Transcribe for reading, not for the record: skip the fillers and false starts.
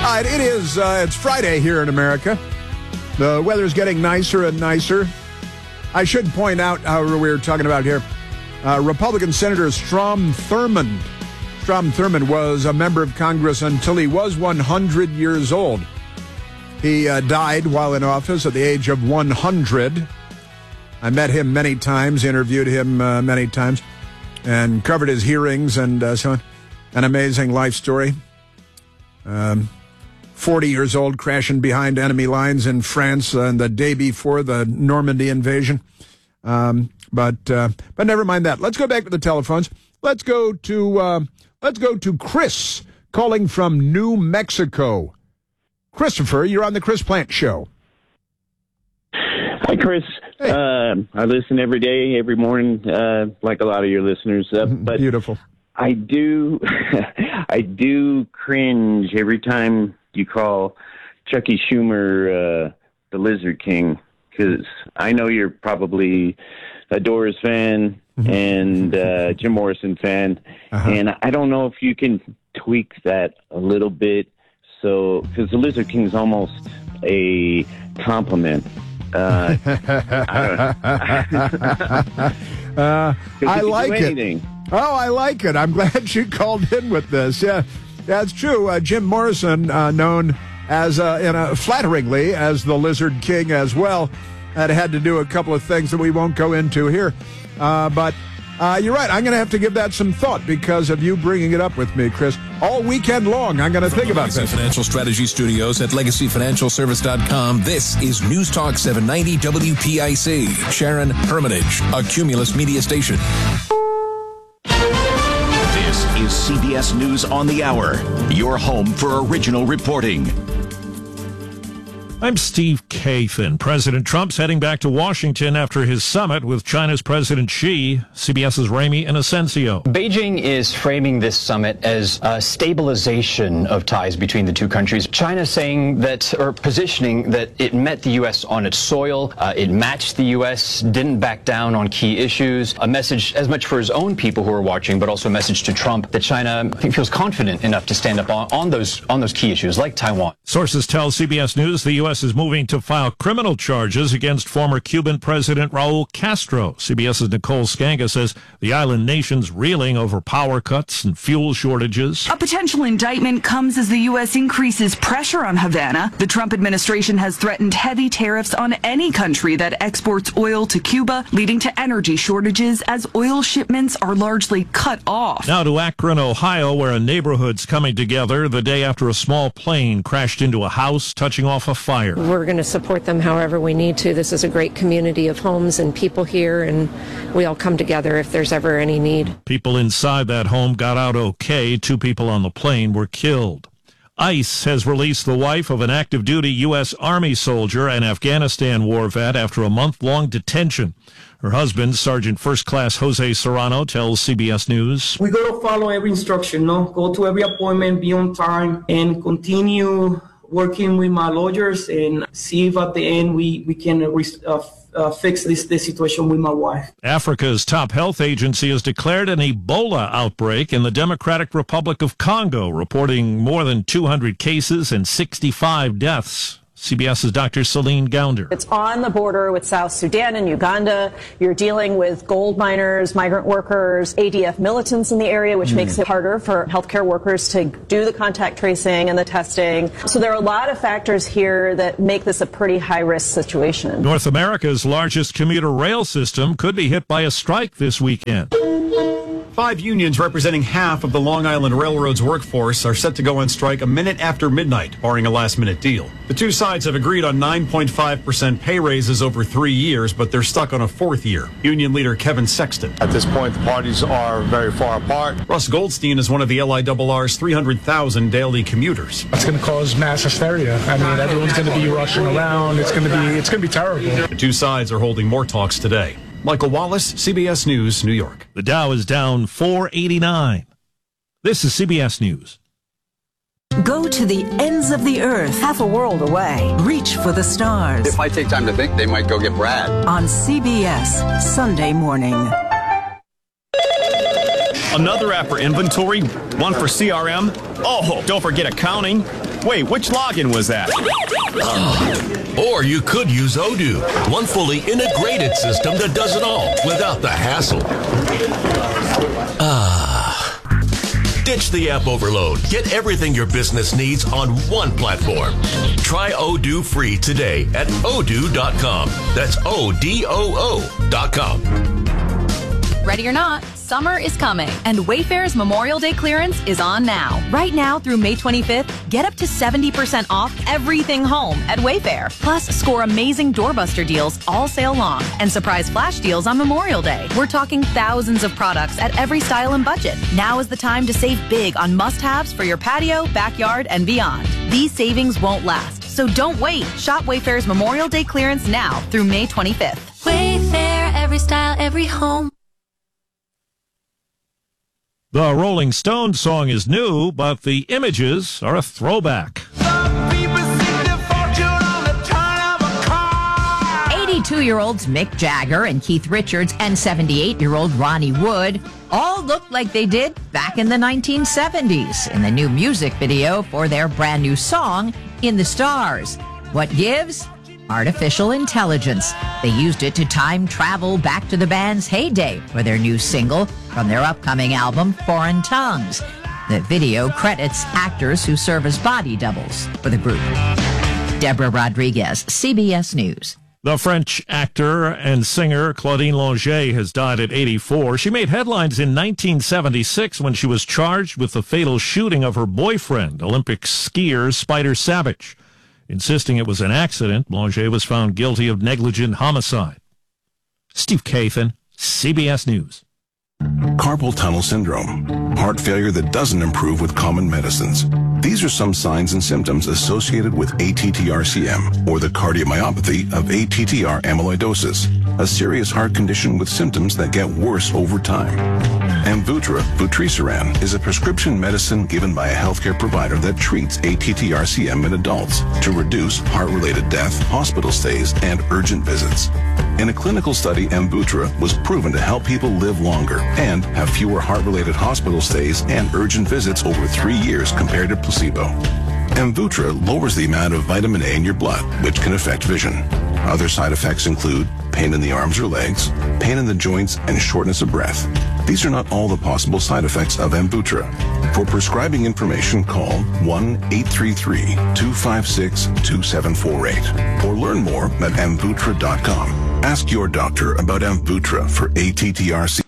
All right, it's Friday here in America. The weather's getting nicer and nicer. I should point out, however, we were talking about here, Republican Senator Strom Thurmond. Strom Thurmond was a member of Congress until he was 100 years old. He died while in office at the age of 100. I met him many times, interviewed him many times, and covered his hearings and so on. An amazing life story. 40 years old, crashing behind enemy lines in France the day before the Normandy invasion. But never mind that. Let's go back to the telephones. Let's go to Chris calling from New Mexico. Christopher, you're on the Chris Plant Show. Hi, Chris. Hey. I listen every day, every morning, like a lot of your listeners. But Beautiful. I do cringe every time you call Chucky Schumer the Lizard King, because I know you're probably a Doris fan and Jim Morrison fan, and I don't know if you can tweak that a little bit, so because the Lizard King is almost a compliment. I like it. Oh, I like it. I'm glad you called in with this. Yeah, that's true. Jim Morrison, known as, flatteringly as the Lizard King as well, had to do a couple of things that we won't go into here. But you're right. I'm going to have to give that some thought because of you bringing it up with me, Chris. All weekend long, I'm going to think about this. Financial Strategy Studios at LegacyFinancialService.com. This is News Talk 790 WPIC. Sharon Hermitage, a Cumulus media station. This is CBS News on the Hour, your home for original reporting. I'm Steve Kathan. President Trump's heading back to Washington after his summit with China's President Xi. CBS's Ramy Inocencio. Beijing is framing this summit as a stabilization of ties between the two countries. China saying that, or positioning that it met the U.S. on its soil, it matched the U.S., didn't back down on key issues. A message as much for his own people who are watching, but also a message to Trump that China feels confident enough to stand up on those key issues like Taiwan. Sources tell CBS News the U.S. is moving to file criminal charges against former Cuban President Raul Castro. CBS's Nicole Skanga says the island nation's reeling over power cuts and fuel shortages. A potential indictment comes as the U.S. increases pressure on Havana. The Trump administration has threatened heavy tariffs on any country that exports oil to Cuba, leading to energy shortages as oil shipments are largely cut off. Now to Akron, Ohio, where a neighborhood's coming together the day after a small plane crashed into a house, touching off a fire. We're going to support them however we need to. This is a great community of homes and people here, and we all come together if there's ever any need. People inside that home got out okay. 2 people on the plane were killed. ICE has released the wife of an active-duty U.S. Army soldier and Afghanistan war vet after a month-long detention. Her husband, Sergeant First Class Jose Serrano, tells CBS News. We got to follow every instruction, no? Go to every appointment, be on time, and continue working with my lawyers and see if at the end we can fix this situation with my wife. Africa's top health agency has declared an Ebola outbreak in the Democratic Republic of Congo, reporting more than 200 cases and 65 deaths. CBS's Dr. Celine Gounder. It's on the border with South Sudan and Uganda. You're dealing with gold miners, migrant workers, ADF militants in the area, which makes it harder for healthcare workers to do the contact tracing and the testing. So there are a lot of factors here that make this a pretty high-risk situation. North America's largest commuter rail system could be hit by a strike this weekend. 5 unions representing half of the Long Island Railroad's workforce are set to go on strike a minute after midnight, barring a last-minute deal. The two sides have agreed on 9.5% pay raises over 3 years, but they're stuck on a 4th year. Union leader Kevin Sexton. At this point, the parties are very far apart. Russ Goldstein is one of the LIRR's 300,000 daily commuters. It's going to cause mass hysteria. I mean, everyone's going to be rushing around. It's going to be terrible. The two sides are holding more talks today. Michael Wallace, CBS News, New York. The Dow is down 489. This is CBS News. Go to the ends of the earth, half a world away. Reach for the stars. If I take time to think, they might go get Brad. On CBS, Sunday morning. Another app for inventory, one for CRM. Oh, don't forget accounting. Wait, which login was that? Or you could use Odoo, one fully integrated system that does it all without the hassle. Ditch the app overload. Get everything your business needs on one platform. Try Odoo free today at odoo.com. That's ODOO.com. Ready or not, summer is coming, and Wayfair's Memorial Day clearance is on now. Right now through May 25th, get up to 70% off everything home at Wayfair. Plus, score amazing doorbuster deals all sale long and surprise flash deals on Memorial Day. We're talking thousands of products at every style and budget. Now is the time to save big on must-haves for your patio, backyard, and beyond. These savings won't last, so don't wait. Shop Wayfair's Memorial Day clearance now through May 25th. Wayfair, every style, every home. The Rolling Stones song is new, but the images are a throwback. 82-year-olds Mick Jagger and Keith Richards and 78-year-old Ronnie Wood all look like they did back in the 1970s in the new music video for their brand new song, In the Stars. What gives? Artificial intelligence. They used it to time travel back to the band's heyday for their new single from their upcoming album, Foreign Tongues. The video credits actors who serve as body doubles for the group. Deborah Rodriguez, CBS News. The French actor and singer Claudine Longet has died at 84. She made headlines in 1976 when she was charged with the fatal shooting of her boyfriend, Olympic skier Spider Savage. Insisting it was an accident, Longet was found guilty of negligent homicide. Steve Kathan, CBS News. Carpal tunnel syndrome, heart failure that doesn't improve with common medicines. These are some signs and symptoms associated with ATTR-CM, or the cardiomyopathy of ATTR amyloidosis, a serious heart condition with symptoms that get worse over time. Amvuttra, vutrisiran, is a prescription medicine given by a healthcare provider that treats ATTR-CM in adults to reduce heart-related death, hospital stays, and urgent visits. In a clinical study, Amvuttra was proven to help people live longer and have fewer heart-related hospital stays and urgent visits over 3 years compared to placebo. Amvuttra lowers the amount of vitamin A in your blood, which can affect vision. Other side effects include pain in the arms or legs, pain in the joints, and shortness of breath. These are not all the possible side effects of Amvuttra. For prescribing information, call 1-833-256-2748 or learn more at Amvuttra.com. Ask your doctor about Amvuttra for ATTR-CM.